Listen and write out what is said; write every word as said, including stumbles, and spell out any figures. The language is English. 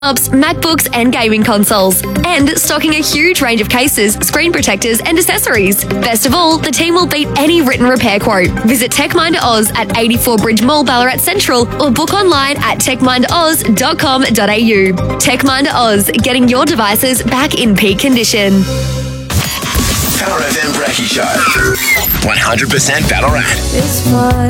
laptops, MacBooks and gaming consoles, and stocking a huge range of cases, screen protectors and accessories. Best of all, the team will beat any written repair quote. Visit TechMinder Oz at eighty-four Bridge Mall, Ballarat Central, or book online at tech minder oz dot com dot a u. TechMinder Oz, getting your devices back in peak condition. Power F M Brekkie Show. one hundred percent Ballarat. It's fine.